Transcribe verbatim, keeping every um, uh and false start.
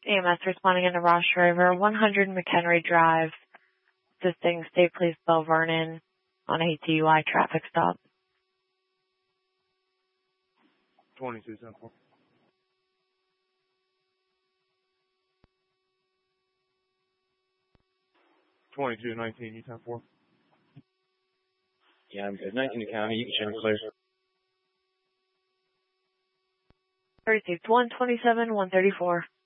A M S responding into Ross Shriver, one hundred McHenry Drive, assisting State Police Bell Vernon on a D U I traffic stop. twenty-two ten four. twenty-two nineteen, you ten four. Yeah, I'm good. nineteen to county, you can show me clear. Received one twenty-seven one thirty-four.